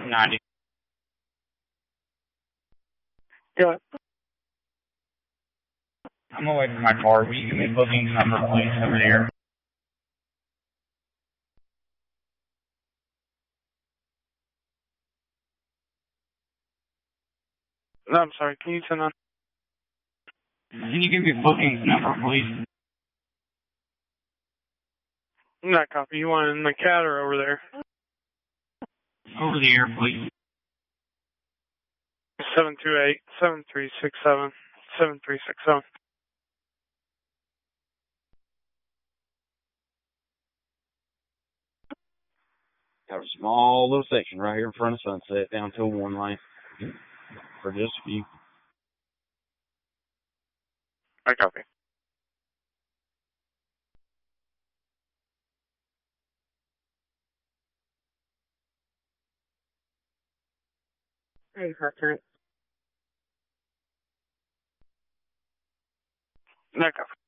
90. Yeah. I'm away from my car. Will you give me booking number, please, over there? No, I'm sorry. Can you send on? Can you give me booking number, please? Not copy. You want it in the cat or over there? Over the air, please. 728-7367. 7367. Got a small little section right here in front of Sunset down to a one lane for just a few. I copy. Hey, Carter. Not copy.